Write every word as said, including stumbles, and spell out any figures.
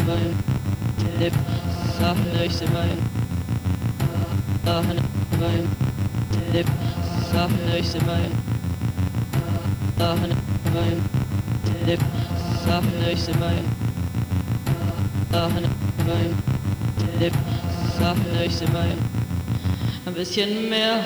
Wein, Tipp, Sachliche Wein, Sachen Wein, Tipp, Sachliche Wein, Sachen Wein, Tipp, Sachliche Wein, Sachen Wein, Tipp, Sachliche Wein, ein bisschen mehr